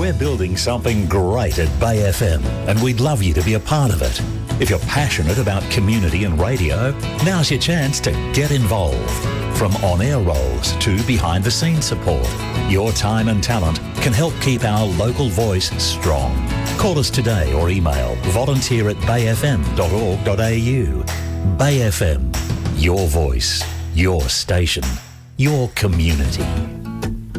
We're building something great at Bay FM, and we'd love you to be a part of it. If you're passionate about community and radio, now's your chance to get involved. From on-air roles to behind-the-scenes support, your time and talent can help keep our local voice strong. Call us today or email volunteer@bayfm.org.au. Bay FM, your voice, your station, your community.